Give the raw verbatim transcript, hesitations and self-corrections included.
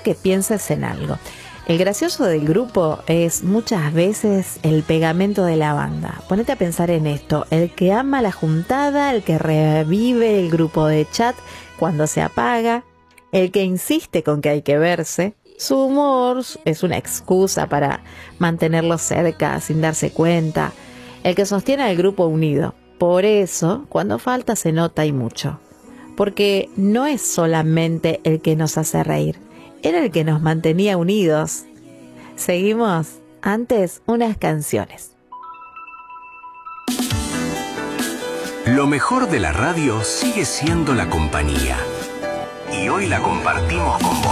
que pienses en algo. El gracioso del grupo es muchas veces el pegamento de la banda. Ponete a pensar en esto: el que ama la juntada, el que revive el grupo de chat cuando se apaga, el que insiste con que hay que verse. Su humor es una excusa para mantenerlo cerca sin darse cuenta, el que sostiene al grupo unido. Por eso, cuando falta se nota y mucho, porque no es solamente el que nos hace reír, era el que nos mantenía unidos. Seguimos, antes unas canciones. Lo mejor de la radio sigue siendo la compañía. Y hoy la compartimos con vos.